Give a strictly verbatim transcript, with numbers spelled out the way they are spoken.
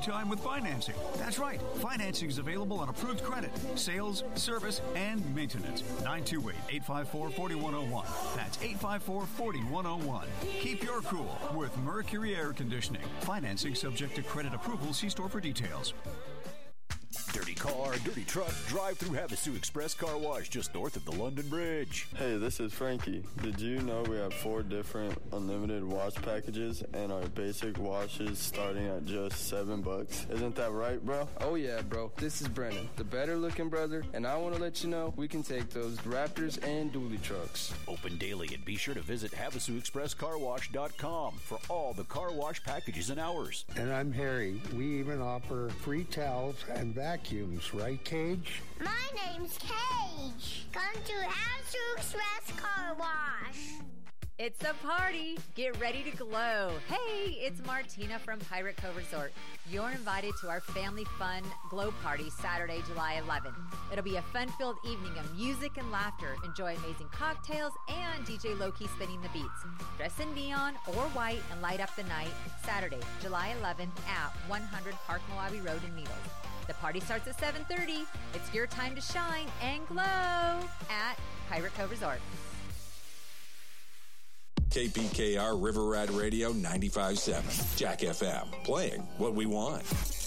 time with financing. That's right. Financing is available on approved credit, sales, service, and maintenance. nine two eight, eight five four, four one zero one. That's eight five four, four one zero one. Keep your cool with Mercury Air Conditioning. Financing subject to credit approval. See store for details. Dirty car, dirty truck, drive through Havasu Express Car Wash just north of the London Bridge. Hey, this is Frankie. Did you know we have four different unlimited wash packages and our basic washes starting at just seven bucks? Isn't that right, bro? Oh yeah, bro. This is Brennan, the better looking brother, and I want to let you know we can take those Raptors and dually trucks. Open daily, and be sure to visit Havasu Express Car Wash dot com for all the car wash packages and hours. And I'm Harry. We even offer free towels and vacuums, right, Cage? My name's Cage. Come to Havasu Express Car Wash. It's a party. Get ready to glow. Hey, it's Martina from Pirate Cove Resort. You're invited to our family fun glow party Saturday, July eleventh. It'll be a fun-filled evening of music and laughter. Enjoy amazing cocktails and D J Loki spinning the beats. Dress in neon or white and light up the night Saturday, July eleventh at one hundred Park Moabi Road in Needles. The party starts at seven thirty. It's your time to shine and glow at Pirate Cove Resort. K P K R River Rat Radio ninety-five point seven. Jack F M. Playing what we want.